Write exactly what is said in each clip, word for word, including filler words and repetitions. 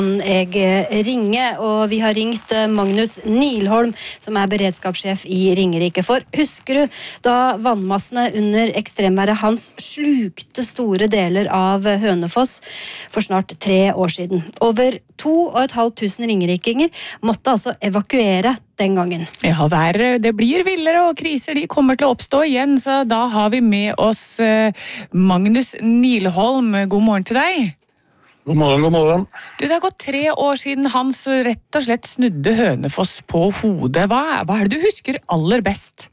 Jeg ringer, og vi har ringt Magnus Nilholm, som er beredskapssjef i Ringerike. For husker du da vannmassene under ekstremværet Hans slukte store deler av Hønefoss for snart tre år siden? Over to og et halvt tusen ringerikinger måtte altså evakuere den gangen. Ja, været, det blir villere, og kriser de kommer til å oppstå igjen, så da har vi med oss Magnus Nilholm. God morgen til deg. God morgen, god morgen. Du, det har gått tre år siden Hans rett og slett snudde Hønefoss på hodet. Hva, hva er det du husker aller best?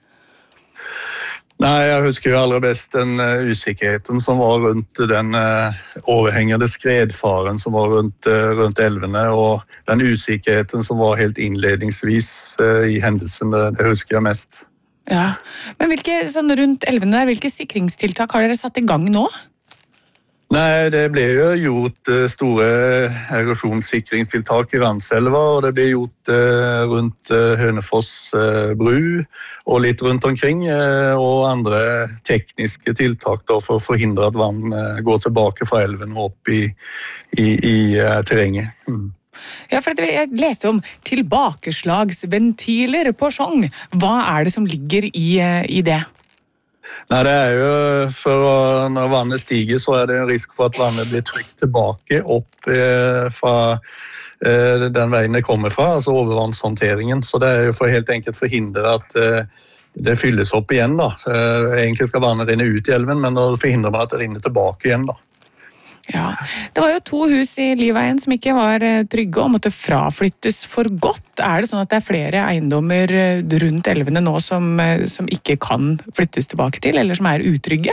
Nei, jeg husker jo aller best den uh, usikkerheten som var rundt den uh, overhengende skredfaren som var rundt, uh, rundt elvene, og den usikkerheten som var helt innledningsvis uh, i hendelsen, det, det husker jeg mest. Ja, men hvilke, sånn rundt elvene der, hvilke sikringstiltak har dere satt i gang nå? Nei, det ble jo gjort store erosjonssikringstiltak i Randselva, og det ble gjort rundt Hønefoss bru og litt rundt omkring, og andre tekniske tiltak da, for å forhindre at vann går tilbake fra elven og opp i, i, i terrenget. Mm. Ja, for jeg leste om tilbakeslagsventiler på Sogn. Hva er det som ligger i, i det? Nei, det er jo, for når vannet stiger, så er det en risiko for at vannet blir trykt tilbake opp eh, fra eh, den veien det kommer fra, altså overvannshåndteringen. Så det er jo for helt enkelt forhindre at eh, det fylles opp igjen da. Eh, egentlig skal vannet rinne ut i elven, men da forhindrer man at det rinner tilbake igjen da. Ja, det var jo to hus i Liveien som ikke var trygge og måtte fraflyttes for godt. Er det sånn at det er flere eiendommer rundt elvene nå som, som ikke kan flyttes tilbake til, eller som er utrygge?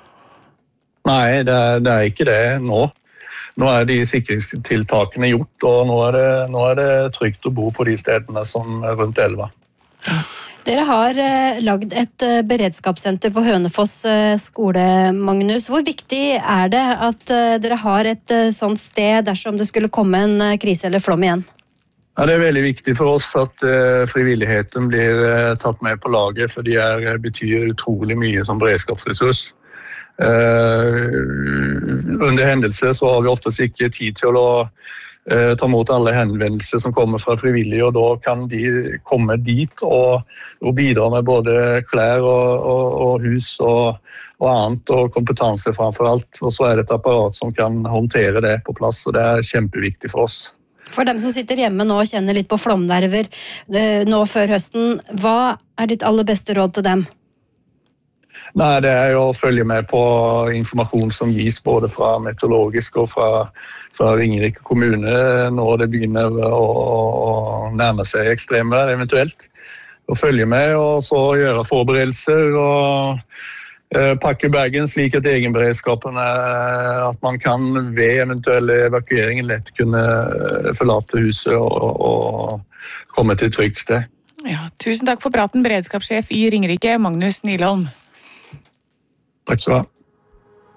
Nei, det er, det er ikke det nå. Nå er de sikringstiltakene gjort, og nå er, det, nå er det trygt å bo på de stedene som er rundt elva. Ja. Dere har eh, lagd et eh, beredskapssenter på Hønefoss eh, skole, Magnus. Hvor viktig er det at eh, dere har et eh, sånt sted dersom det skulle komme en eh, krise eller flom igjen? Ja, det er veldig viktig for oss at eh, frivilligheten blir eh, tatt med på laget, for de er, betyr utrolig mye som beredskapsressurs. Eh, under hendelse så har vi oftest ikke tid til å ta imot alle henvendelser som kommer fra frivillige, og da kan de komme dit og, og bidra med både klær og, og, og hus og, og annet, og kompetanse framfor alt. Og så er det et apparat som kan håndtere det på plass, og det er kjempeviktig for oss. For dem som sitter hjemme nå og kjenner litt på flomnerver nå før høsten, hva er ditt aller beste råd til dem? Nei, det er jo å følge med på informasjon som gis både fra meteorologisk og fra, fra Ringerike kommune når det begynner å, å nærme seg ekstremvær eventuelt. Å følge med og så gjøre forberedelser og eh, pakke bagen slik at egenberedskapen er at man kan ved eventuelle evakueringer lett kunne forlate huset og, og komme til et trygt sted. Ja, tusen takk for praten, beredskapssjef i Ringerike, Magnus Nilholm. Takk skal du ha.